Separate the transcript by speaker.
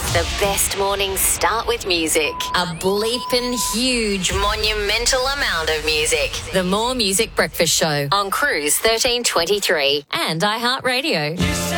Speaker 1: The best mornings start with music. A bleeping huge monumental amount of music. The More Music Breakfast Show on Cruise 1323 and iHeartRadio.